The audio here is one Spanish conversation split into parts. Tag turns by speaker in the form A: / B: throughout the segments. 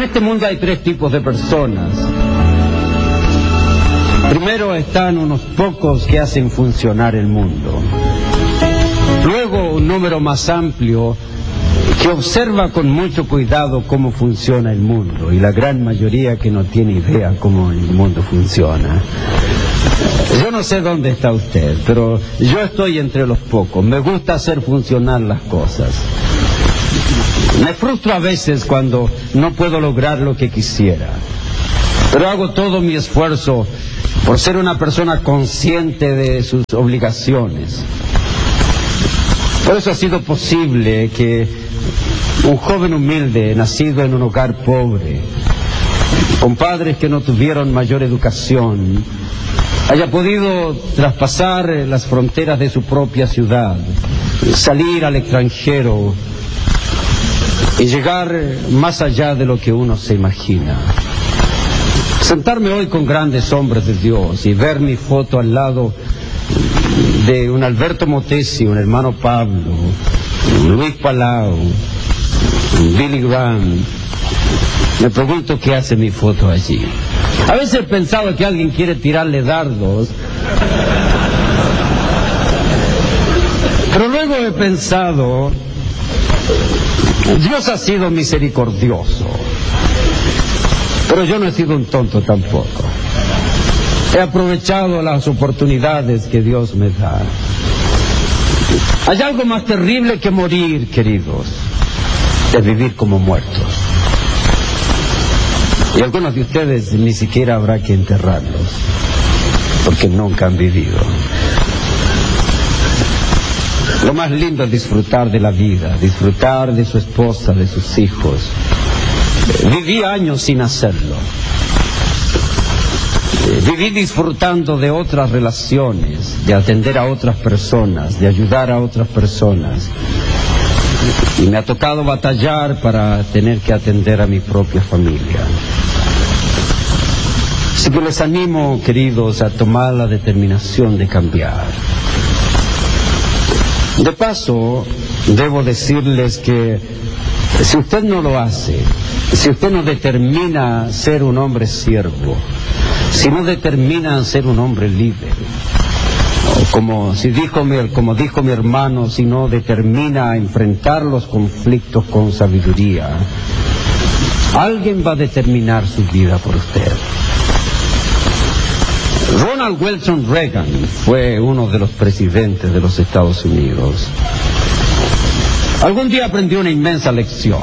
A: este mundo hay tres tipos de personas. Primero están unos pocos que hacen funcionar el mundo. Luego un número más amplio que observa con mucho cuidado cómo funciona el mundo, y la gran mayoría que no tiene idea cómo el mundo funciona. Yo no sé dónde está usted, pero yo estoy entre los pocos. Me gusta hacer funcionar las cosas. Me frustro a veces cuando no puedo lograr lo que quisiera, pero hago todo mi esfuerzo por ser una persona consciente de sus obligaciones. Por eso ha sido posible que un joven humilde, nacido en un hogar pobre, con padres que no tuvieron mayor educación, haya podido traspasar las fronteras de su propia ciudad, salir al extranjero y llegar más allá de lo que uno se imagina. Sentarme hoy con grandes hombres de Dios y ver mi foto al lado de un Alberto Motesi, un hermano Pablo, un Luis Palau, un Billy Graham, me pregunto qué hace mi foto allí. A veces he pensado que alguien quiere tirarle dardos, pero luego he pensado, Dios ha sido misericordioso, pero yo no he sido un tonto tampoco. He aprovechado las oportunidades que Dios me da. Hay algo más terrible que morir, queridos, es vivir como muertos. Y algunos de ustedes ni siquiera habrá que enterrarlos, porque nunca han vivido. Lo más lindo es disfrutar de la vida, disfrutar de su esposa, de sus hijos. Viví años sin hacerlo. Viví disfrutando de otras relaciones, de atender a otras personas, de ayudar a otras personas. Y me ha tocado batallar para tener que atender a mi propia familia. Así que les animo, queridos, a tomar la determinación de cambiar. De paso, debo decirles que si usted no lo hace, si usted no determina ser un hombre siervo, si no determina ser un hombre líder, como dijo mi hermano, si no determina enfrentar los conflictos con sabiduría, alguien va a determinar su vida por usted. Ronald Wilson Reagan fue uno de los presidentes de los Estados Unidos. Algún día aprendió una inmensa lección.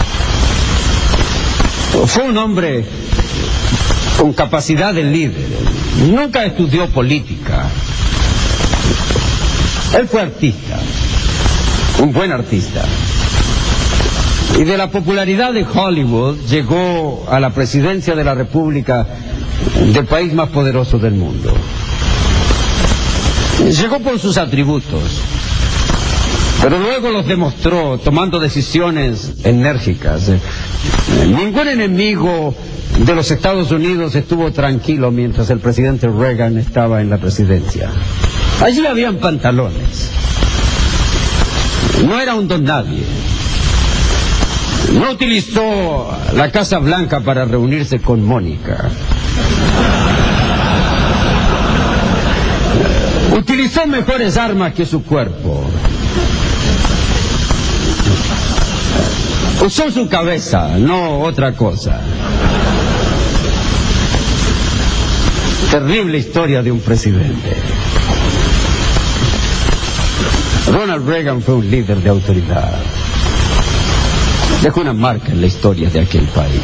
A: Fue un hombre con capacidad de líder. Nunca estudió política. Él fue artista, un buen artista. Y de la popularidad de Hollywood llegó a la presidencia de la República del país más poderoso del mundo. Llegó por sus atributos, pero luego los demostró tomando decisiones enérgicas. Ningún enemigo de los Estados Unidos estuvo tranquilo mientras el presidente Reagan estaba en la presidencia. Allí habían pantalones. No era un don nadie. No utilizó la Casa Blanca para reunirse con Mónica. Utilizó mejores armas que su cuerpo. Usó su cabeza, no otra cosa. Terrible historia de un presidente. Ronald Reagan fue un líder de autoridad. Dejó una marca en la historia de aquel país.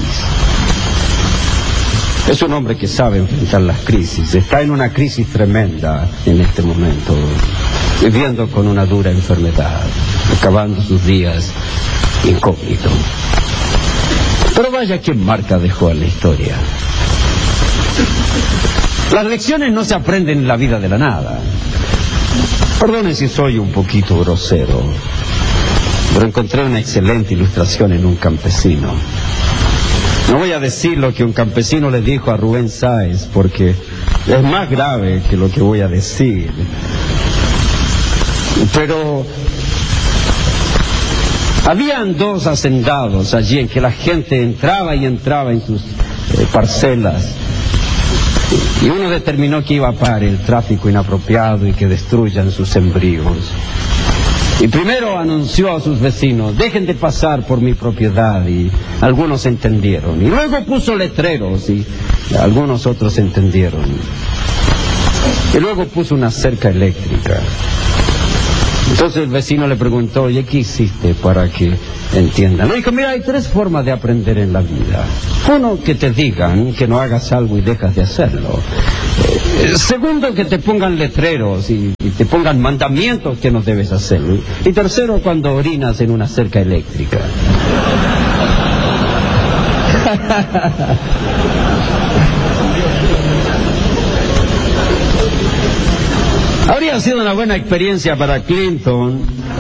A: Es un hombre que sabe enfrentar las crisis. Está en una crisis tremenda en este momento, viviendo con una dura enfermedad, acabando sus días incógnito. Pero vaya qué marca dejó en la historia. Las lecciones no se aprenden en la vida de la nada. Perdone si soy un poquito grosero, pero encontré una excelente ilustración en un campesino. No voy a decir lo que un campesino le dijo a Rubén Sáez, porque es más grave que lo que voy a decir. Pero Habían dos hacendados allí en que la gente entraba y entraba en sus parcelas. Y uno determinó que iba a parar el tráfico inapropiado y que destruyan sus sembríos. Y primero anunció a sus vecinos: dejen de pasar por mi propiedad, y algunos entendieron. Y luego puso letreros y algunos otros entendieron. Y luego puso una cerca eléctrica. Entonces el vecino le preguntó: oye, ¿qué hiciste para que entiendan? Le dijo: mira, hay tres formas de aprender en la vida. Uno, que te digan que no hagas algo y dejas de hacerlo. Segundo, que te pongan letreros y te pongan mandamientos que no debes hacerlo. Y tercero, cuando orinas en una cerca eléctrica. Habría sido una buena experiencia para Clinton.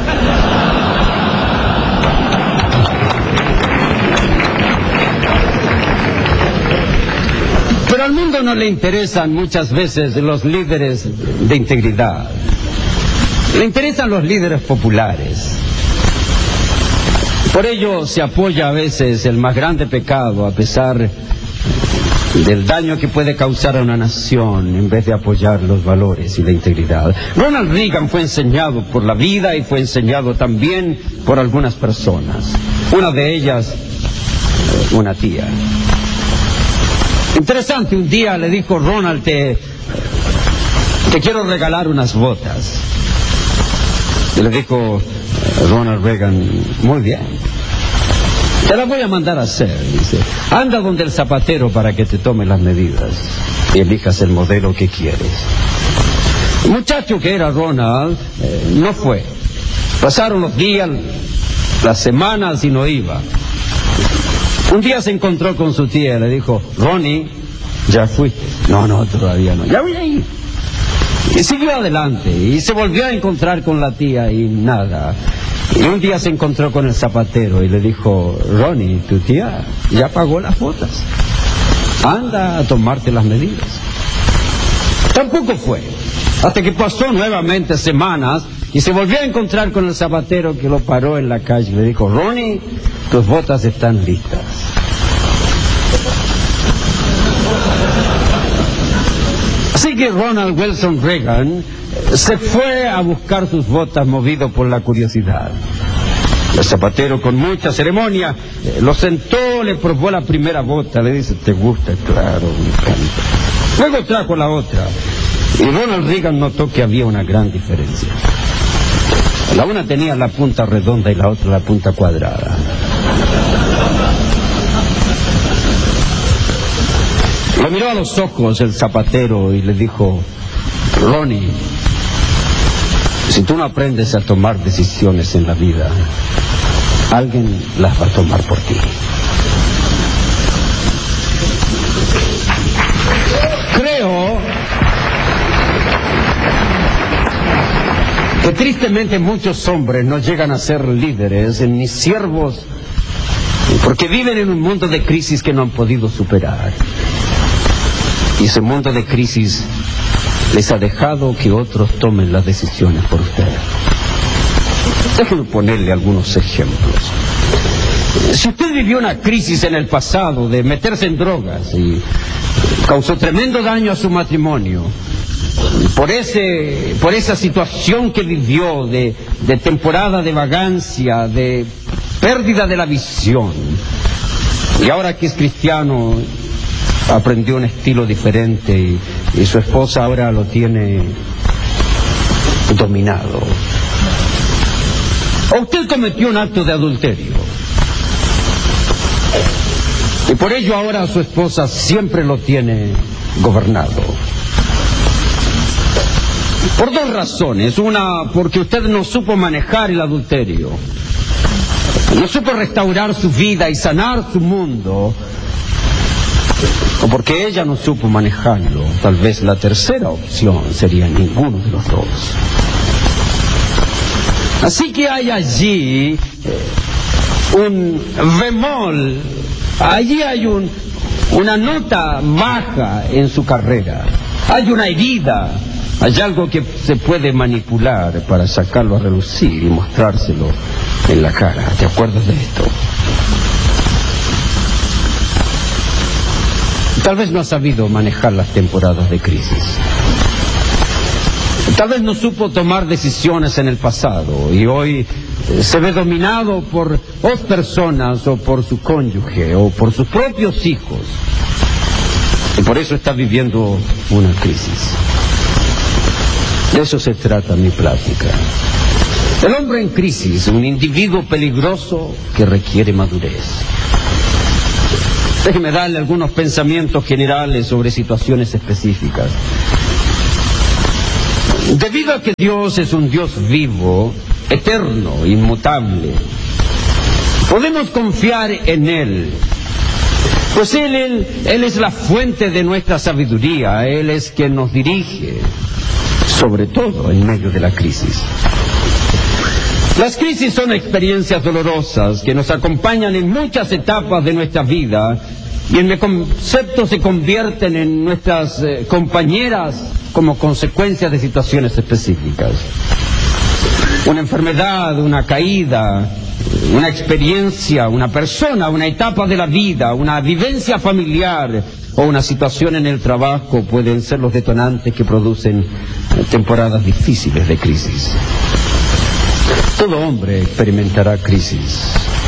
A: Pero al mundo no le interesan muchas veces los líderes de integridad. Le interesan los líderes populares. Por ello se apoya a veces el más grande pecado, a pesar del daño que puede causar a una nación, en vez de apoyar los valores y la integridad. Ronald Reagan fue enseñado por la vida y fue enseñado también por algunas personas. Una de ellas, una tía. Interesante, un día le dijo: Ronald, te quiero regalar unas botas. Y le dijo Ronald Reagan: muy bien, te las voy a mandar a hacer. Dice: anda donde el zapatero para que te tome las medidas y elijas el modelo que quieres. El muchacho, que era Ronald, no fue. Pasaron los días, las semanas, y no iba. Un día se encontró con su tía y le dijo: Ronnie, ¿ya fuiste? No, todavía no. Ya voy a ir. Y siguió adelante y se volvió a encontrar con la tía y nada. Y un día se encontró con el zapatero y le dijo: Ronnie, tu tía ya pagó las botas. Anda a tomarte las medidas. Tampoco fue. Hasta que pasó nuevamente semanas y se volvió a encontrar con el zapatero, que lo paró en la calle y le dijo: Ronnie, tus botas están listas. Así que Ronald Wilson Reagan se fue a buscar sus botas, movido por la curiosidad. El zapatero, con mucha ceremonia, lo sentó, le probó la primera bota, le dice: ¿te gusta? Claro, me encanta. Luego trajo la otra y Ronald Reagan notó que había una gran diferencia. La una tenía la punta redonda y la otra la punta cuadrada. Lo miró a los ojos el zapatero y le dijo: Ronnie, si tú no aprendes a tomar decisiones en la vida, alguien las va a tomar por ti. Creo que tristemente muchos hombres no llegan a ser líderes ni siervos, porque viven en un mundo de crisis que no han podido superar. Y ese mundo de crisis les ha dejado que otros tomen las decisiones por ustedes. Déjenme ponerle algunos ejemplos. Si usted vivió una crisis en el pasado de meterse en drogas y causó tremendo daño a su matrimonio, por esa situación que vivió de temporada de vagancia, de pérdida de la visión, y ahora que es cristiano aprendió un estilo diferente y su esposa ahora lo tiene dominado. O usted cometió un acto de adulterio y por ello ahora su esposa siempre lo tiene gobernado. Por dos razones. Una, porque usted no supo manejar el adulterio, no supo restaurar su vida y sanar su mundo, o porque ella no supo manejarlo. Tal vez la tercera opción sería ninguno de los dos. Así que hay allí un bemol, allí hay una nota baja en su carrera, hay una herida, hay algo que se puede manipular para sacarlo a relucir y mostrárselo en la cara. ¿Te acuerdas de esto? Tal vez no ha sabido manejar las temporadas de crisis. Tal vez no supo tomar decisiones en el pasado y hoy se ve dominado por dos personas o por su cónyuge o por sus propios hijos. Y por eso está viviendo una crisis. De eso se trata mi plática. El hombre en crisis, un individuo peligroso que requiere madurez. Déjeme darle algunos pensamientos generales sobre situaciones específicas. Debido a que Dios es un Dios vivo, eterno, inmutable, podemos confiar en Él. Pues Él es la fuente de nuestra sabiduría, Él es quien nos dirige, sobre todo en medio de la crisis. Las crisis son experiencias dolorosas que nos acompañan en muchas etapas de nuestra vida y en mi concepto se convierten en nuestras compañeras como consecuencia de situaciones específicas. Una enfermedad, una caída, una experiencia, una persona, una etapa de la vida, una vivencia familiar o una situación en el trabajo pueden ser los detonantes que producen temporadas difíciles de crisis. Todo hombre experimentará crisis.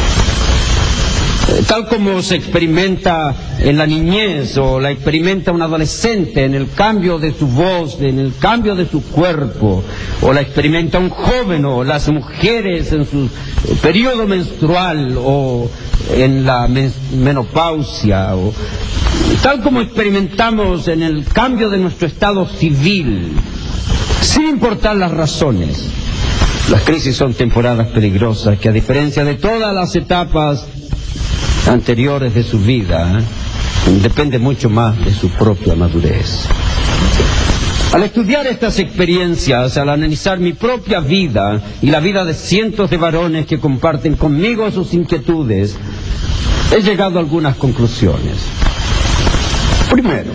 A: Tal como se experimenta en la niñez o la experimenta un adolescente en el cambio de su voz, en el cambio de su cuerpo, o la experimenta un joven o las mujeres en su periodo menstrual o en la menopausia, o tal como experimentamos en el cambio de nuestro estado civil, sin importar las razones. Las crisis son temporadas peligrosas que, a diferencia de todas las etapas anteriores de su vida, depende mucho más de su propia madurez. Al estudiar estas experiencias, al analizar mi propia vida y la vida de cientos de varones que comparten conmigo sus inquietudes, he llegado a algunas conclusiones. Primero,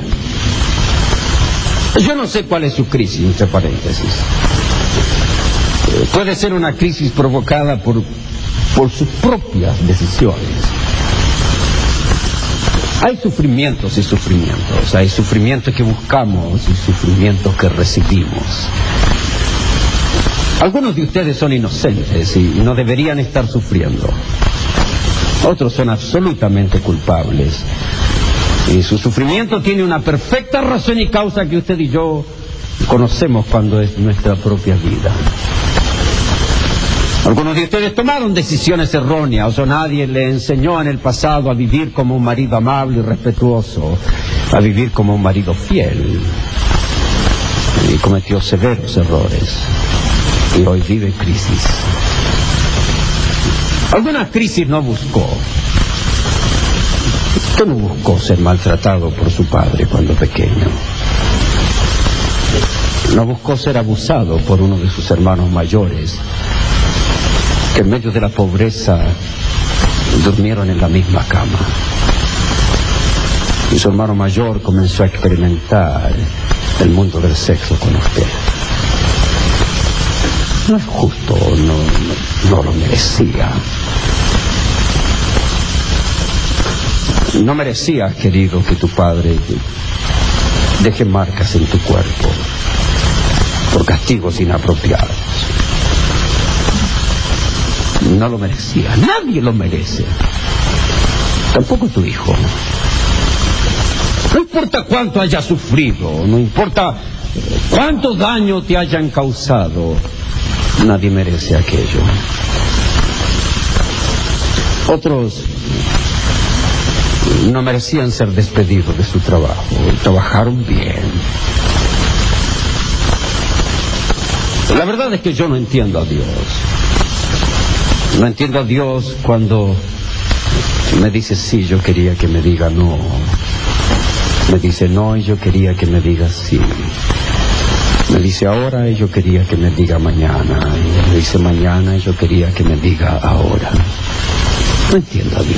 A: yo no sé cuál es su crisis, entre paréntesis. Puede ser una crisis provocada por sus propias decisiones. Hay sufrimientos y sufrimientos. Hay sufrimientos que buscamos y sufrimientos que recibimos. Algunos de ustedes son inocentes y no deberían estar sufriendo. Otros son absolutamente culpables. Y su sufrimiento tiene una perfecta razón y causa que usted y yo conocemos cuando es nuestra propia vida. Algunos de ustedes tomaron decisiones erróneas o nadie le enseñó en el pasado a vivir como un marido amable y respetuoso, a vivir como un marido fiel. Y cometió severos errores. Y hoy vive crisis. Algunas crisis no buscó. Usted no buscó ser maltratado por su padre cuando pequeño. No buscó ser abusado por uno de sus hermanos mayores, que en medio de la pobreza durmieron en la misma cama. Y su hermano mayor comenzó a experimentar el mundo del sexo con usted. No es justo, no lo merecía. No merecías, querido, que tu padre deje marcas en tu cuerpo por castigos inapropiados. No lo merecía, nadie lo merece. Tampoco tu hijo. No importa cuánto hayas sufrido, no importa cuánto daño te hayan causado, nadie merece aquello. Otros no merecían ser despedidos de su trabajo, trabajaron bien. La verdad es que yo no entiendo a Dios. No entiendo a Dios cuando me dice sí, yo quería que me diga no. Me dice no y yo quería que me diga sí. Me dice ahora y yo quería que me diga mañana. Y me dice mañana y yo quería que me diga ahora. No entiendo a Dios.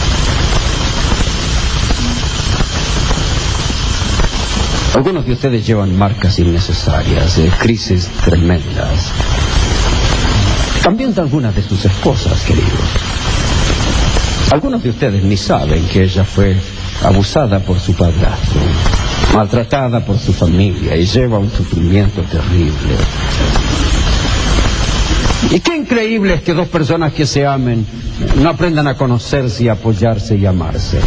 A: Algunos de ustedes llevan marcas innecesarias, crisis tremendas. También de algunas de sus esposas, queridos. Algunos de ustedes ni saben que ella fue abusada por su padrastro, maltratada por su familia y lleva un sufrimiento terrible. Y qué increíble es que dos personas que se amen no aprendan a conocerse y apoyarse y amarse.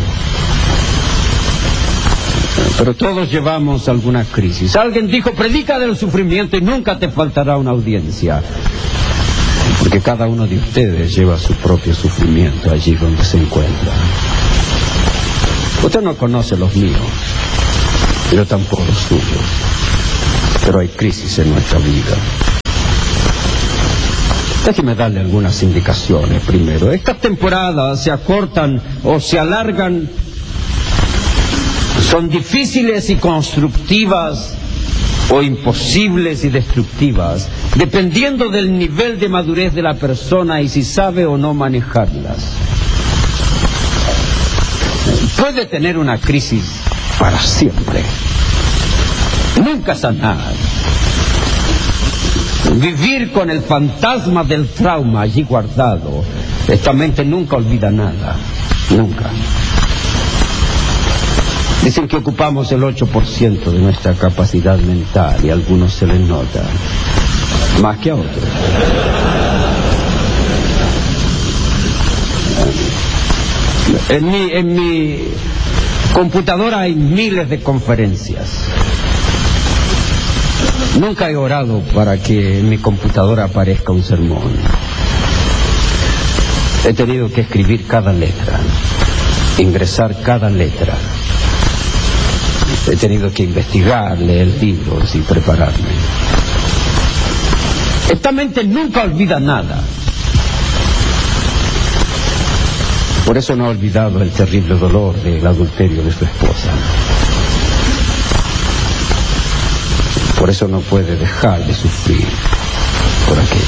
A: Pero todos llevamos alguna crisis. Alguien dijo, predica del sufrimiento y nunca te faltará una audiencia. Porque cada uno de ustedes lleva su propio sufrimiento allí donde se encuentra. Usted no conoce los míos, yo tampoco los suyos. Pero hay crisis en nuestra vida. Déjeme darle algunas indicaciones primero. Estas temporadas se acortan o se alargan. Son difíciles y constructivas o imposibles y destructivas, dependiendo del nivel de madurez de la persona y si sabe o no manejarlas. Puede tener una crisis para siempre, nunca sanar. Vivir con el fantasma del trauma allí guardado. Esta mente nunca olvida nada, nunca. Dicen que ocupamos el 8% de nuestra capacidad mental y a algunos se les nota, más que a otros. En mi computadora hay miles de conferencias. Nunca he orado para que en mi computadora aparezca un sermón. He tenido que escribir cada letra, ingresar cada letra. He tenido que investigar, leer libros y prepararme. Esta mente nunca olvida nada. Por eso no ha olvidado el terrible dolor del adulterio de su esposa. Por eso no puede dejar de sufrir por aquello.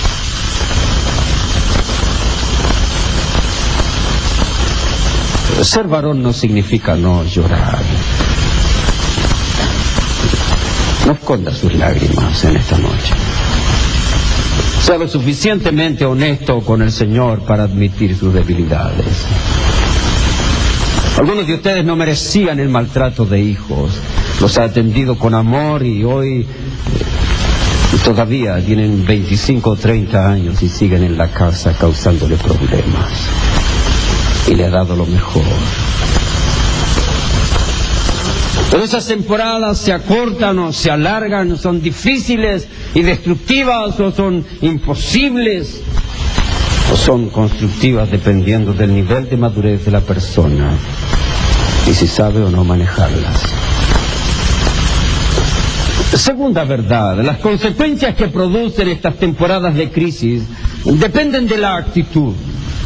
A: Ser varón no significa no llorar. No esconda sus lágrimas en esta noche. Sea lo suficientemente honesto con el Señor para admitir sus debilidades. Algunos de ustedes no merecían el maltrato de hijos. Los ha atendido con amor y hoy todavía tienen 25 o 30 años y siguen en la casa causándole problemas. Y le ha dado lo mejor. Pero esas temporadas se acortan o se alargan, son difíciles y destructivas o son imposibles o son constructivas dependiendo del nivel de madurez de la persona y si sabe o no manejarlas. Segunda verdad, las consecuencias que producen estas temporadas de crisis dependen de la actitud.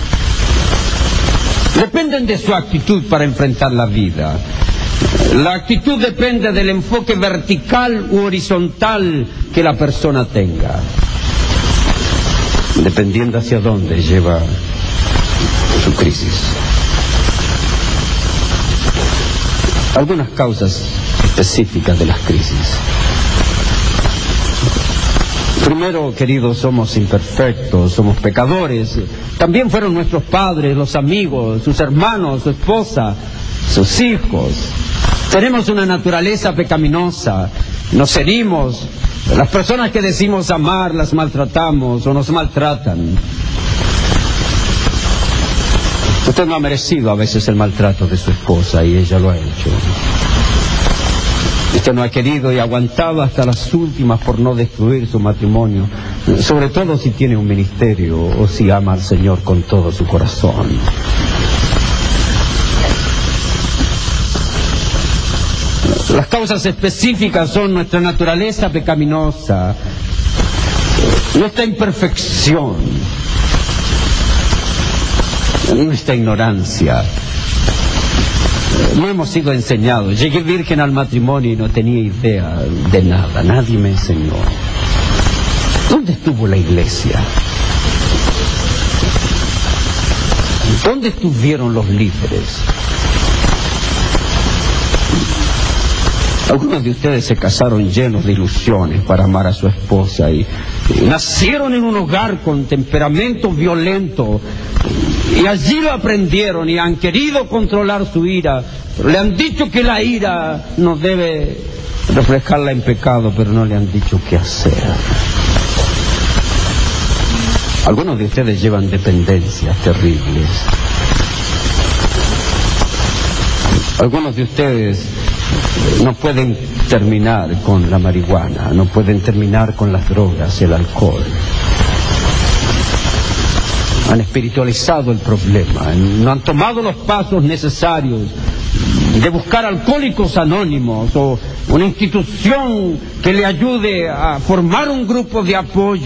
A: Dependen de su actitud para enfrentar la vida. La actitud depende del enfoque vertical u horizontal que la persona tenga. Dependiendo hacia dónde lleva su crisis. Algunas causas específicas de las crisis. Primero, queridos, somos imperfectos, somos pecadores. También fueron nuestros padres, los amigos, sus hermanos, su esposa, sus hijos. Tenemos una naturaleza pecaminosa, nos herimos. Las personas que decimos amar las maltratamos o nos maltratan. Usted no ha merecido a veces el maltrato de su esposa y ella lo ha hecho. Usted no ha querido y aguantado hasta las últimas por no destruir su matrimonio, sobre todo si tiene un ministerio o si ama al Señor con todo su corazón. Las causas específicas son nuestra naturaleza pecaminosa, nuestra imperfección, nuestra ignorancia. No hemos sido enseñados. Llegué virgen al matrimonio y no tenía idea de nada. Nadie me enseñó. ¿Dónde estuvo la iglesia? ¿Dónde estuvieron los líderes? Algunos de ustedes se casaron llenos de ilusiones para amar a su esposa y Nacieron en un hogar con temperamento violento y allí lo aprendieron y han querido controlar su ira, pero le han dicho que la ira no debe reflejarla en pecado, pero no le han dicho qué hacer. Algunos de ustedes llevan dependencias terribles. Algunos de ustedes no pueden terminar con la marihuana, no pueden terminar con las drogas, el alcohol. Han espiritualizado el problema, no han tomado los pasos necesarios de buscar alcohólicos anónimos o una institución que le ayude a formar un grupo de apoyo